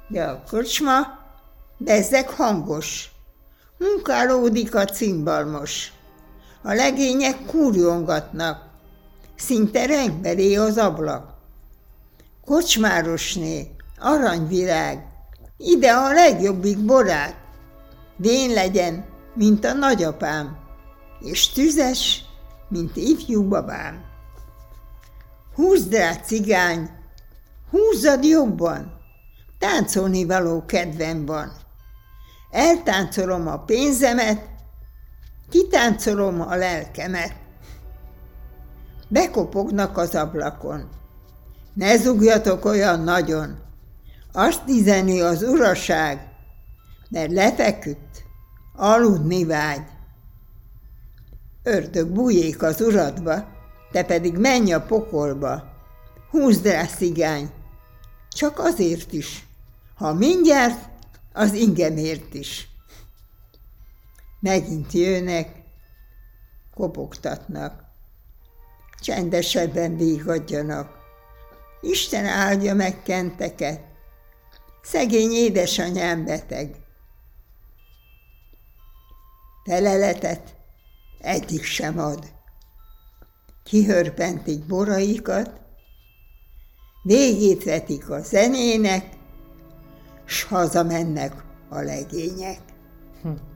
de a kocsma bezzeg hangos. Munkálódik a cimbalmos. A legények kúrjongatnak, szinte rengbelé az ablak. Kocsmárosné, aranyvirág, ide a legjobbik borát. Vén legyen, mint a nagyapám, és tüzes, mint ifjú babám. Húzd rá, cigány, húzzad jobban, táncolni való kedvem van. Eltáncolom a pénzemet, kitáncolom a lelkemet. Bekopognak az ablakon. Ne zugjatok olyan nagyon, azt üzeni az uraság, mert lefeküdt, aludni vágy. Ördög bújék az uradba, te pedig menj a pokolba. Húzd rá, cigány, csak azért is, ha mindjárt, az ingemért is. Megint jönnek, kopogtatnak, csendesebben végadjanak. Isten áldja meg kenteket, szegény édesanyám beteg. Feleletet egyik sem ad. Kihörpentik boraikat, végét vetik a zenének, s hazamennek a legények.